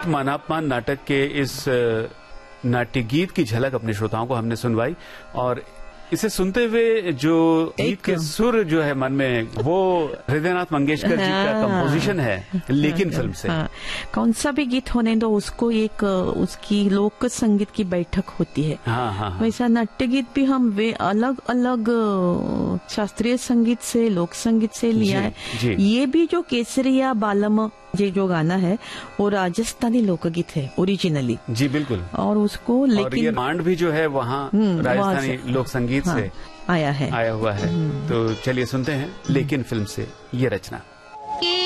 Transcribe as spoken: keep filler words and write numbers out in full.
गीत मानापमान नाटक के इस नाट्य गीत की झलक अपने श्रोताओं को हमने सुनवाई, और इसे सुनते हुए जो गीत के सुर जो है मन में, वो हृदयनाथ मंगेशकर जी का कंपोजिशन है, लेकिन फिल्म से। हाँ, कौन सा भी गीत होने दो, उसको एक उसकी लोक संगीत की बैठक होती है। हाँ, हाँ, हाँ। वैसा नाट्य गीत भी हम वे अलग अलग शास्त्रीय संगीत से, लोक संगीत से लिया है। ये भी जो केसरिया बालम ये जो गाना है वो राजस्थानी लोकगीत है ओरिजिनली। जी बिल्कुल। और उसको लेकिन और ये मांड भी जो है वहाँ राजस्थानी लोक संगीत हाँ, से आया है, आया हुआ है। तो चलिए सुनते हैं लेकिन फिल्म से ये रचना।